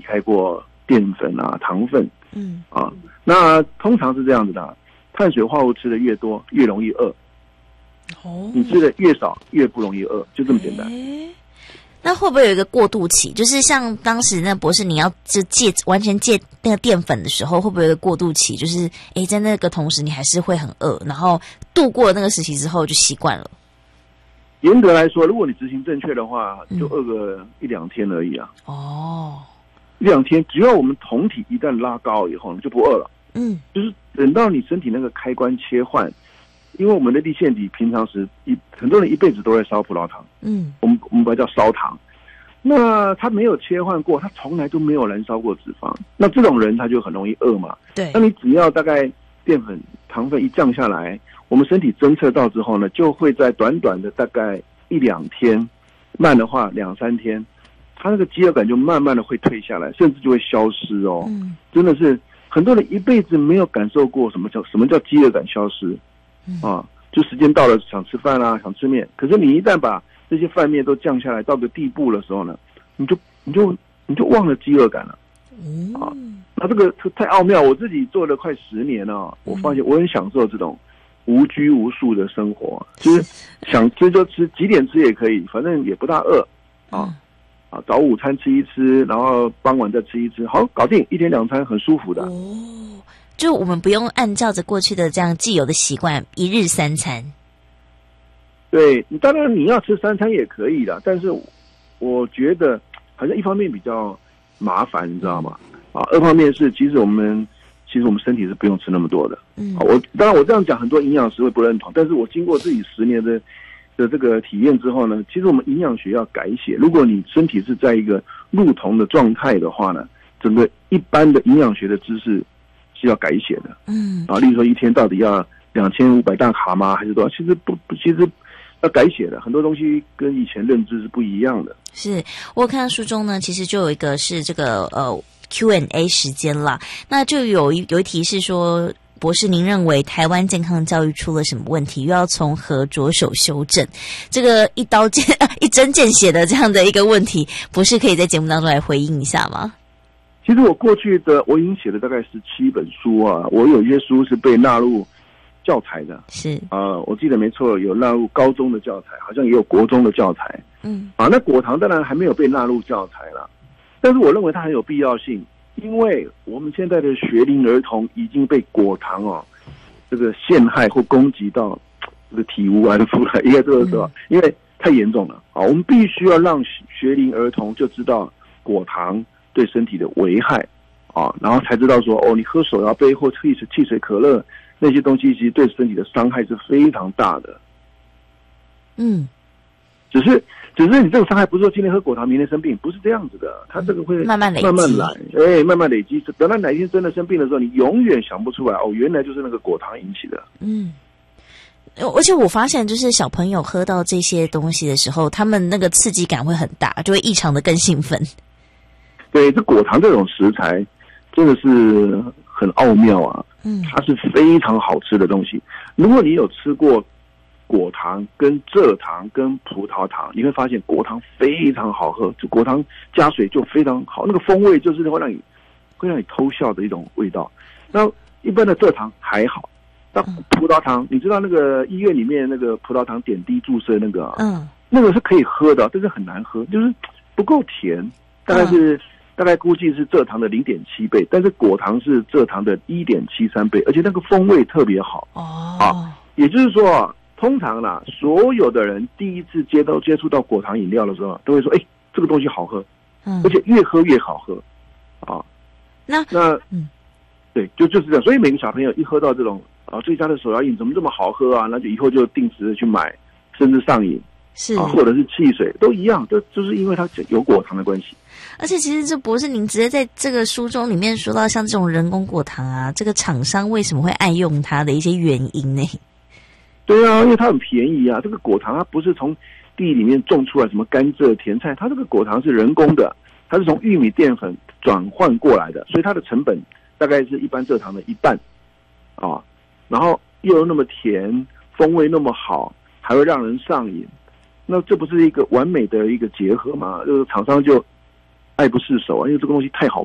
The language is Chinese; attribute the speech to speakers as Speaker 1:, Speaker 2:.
Speaker 1: 开过淀粉啊、糖分。那通常是这样子的，碳水化合物吃的越多，越容易饿。你吃的越少，越不容易饿，就这么简单。
Speaker 2: 那会不会有一个过渡期？就是像当时那博士，你要完全戒那个淀粉的时候，会不会有一个过渡期？就是在那个同时，你还是会很饿，然后度过那个时期之后就习惯了。
Speaker 1: 严格来说，如果你执行正确的话，就饿个1-2天而已啊。1-2天，只要我们酮体一旦拉高以后，就不饿了。就是等到你身体那个开关切换。因为我们的立腺体平常时很多人一辈子都在烧葡萄糖，我们把它叫烧糖。那他没有切换过，他从来都没有燃烧过脂肪，那这种人他就很容易饿嘛。
Speaker 2: 对。
Speaker 1: 那你只要大概淀粉、糖分一降下来，我们身体侦测到之后呢，就会在短短的大概1-2天，慢的话2-3天，他那个饥饿感就慢慢的会退下来，甚至就会消失哦。真的是很多人一辈子没有感受过什么叫饥饿感消失。就时间到了想吃饭啊，想吃面，可是你一旦把这些饭面都降下来到个地步的时候呢，你就忘了饥饿感了。那这个太奥妙，我自己做了快10年了，我发现我很享受这种无拘无束的生活，就是想吃就吃，几点吃也可以，反正也不大饿早午餐吃一吃，然后傍晚再吃一吃，好搞定，1天2餐很舒服的。
Speaker 2: 就我们不用按照着过去的这样既有的习惯，1日3餐。
Speaker 1: 对，当然你要吃3餐也可以的，但是我觉得好像一方面比较麻烦，你知道吗？二方面是其实我们身体是不用吃那么多的。当然我这样讲，很多营养师会不认同，但是我经过自己10年的这个体验之后呢，其实我们营养学要改写。如果你身体是在一个入酮的状态的话呢，整个一般的营养学的知识是要改写的。例如说一天到底要2500大卡吗？还是多少？其实要改写的，很多东西跟以前认知是不一样的。
Speaker 2: 是我看到书中呢，其实就有一个是这个Q&A 时间啦。那就有一题是说，博士您认为台湾健康教育出了什么问题？又要从何着手修正？这个一针见血的这样的一个问题，博士可以在节目当中来回应一下吗？
Speaker 1: 其实我过去我已经写了大概17本书啊，我有一些书是被纳入教材的。是我记得没错，有纳入高中的教材，好像也有国中的教材。那果糖当然还没有被纳入教材啦，但是我认为它很有必要性，因为我们现在的学龄儿童已经被果糖这个陷害或攻击到这个体无完肤了，应该这个说，因为太严重了我们必须要让学龄儿童就知道果糖对身体的危害然后才知道说你喝手摇杯或汽水可乐那些东西其实对身体的伤害是非常大的。只是你这个伤害不是说今天喝果糖明天生病，不是这样子的，它这个会慢慢来，慢慢累积，等到哪一天真的生病的时候，你永远想不出来原来就是那个果糖引起的。
Speaker 2: 而且我发现就是小朋友喝到这些东西的时候，他们那个刺激感会很大，就会异常的更兴奋。
Speaker 1: 对，这果糖这种食材真的是很奥妙啊。它是非常好吃的东西。如果你有吃过果糖跟蔗糖跟葡萄糖，你会发现果糖非常好喝，就果糖加水就非常好，那个风味就是会让你偷笑的一种味道。那一般的蔗糖还好，那葡萄糖，你知道那个医院里面那个葡萄糖点滴注射那个那个是可以喝的，但是很难喝，就是不够甜，大概估计是蔗糖的0.7倍，但是果糖是蔗糖的1.73倍，而且那个风味特别好。也就是说通常啦，所有的人第一次接触到果糖饮料的时候，都会说这个东西好喝，而且越喝越好喝对，就是这样。所以每个小朋友一喝到这种这家的手摇饮怎么这么好喝啊，那就以后就定时的去买，甚至上瘾。是或者是汽水都一样，就是因为它有果糖的关系。
Speaker 2: 而且其实这博士您直接在这个书中里面说到像这种人工果糖啊，这个厂商为什么会爱用它的一些原因呢？
Speaker 1: 对啊，因为它很便宜啊。这个果糖它不是从地里面种出来什么甘蔗甜菜，它这个果糖是人工的，它是从玉米淀粉转换过来的，所以它的成本大概是一般蔗糖的1半然后又那么甜，风味那么好，还会让人上瘾。那这不是一个完美的一个结合吗？就是厂商就爱不释手啊，因为这个东西太好